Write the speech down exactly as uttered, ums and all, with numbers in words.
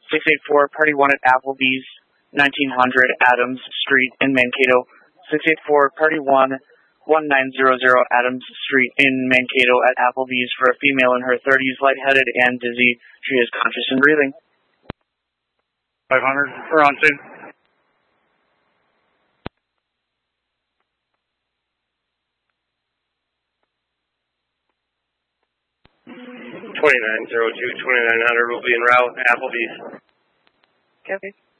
six eight four, Party one at Applebee's, nineteen hundred Adams Street in Mankato. six eight four, Party one, nineteen hundred Adams Street in Mankato at Applebee's for a female in her thirties, lightheaded and dizzy. She is conscious and breathing. five hundred, we're on scene. twenty-nine oh two, twenty-nine hundred will be en route, Applebee's. Okay.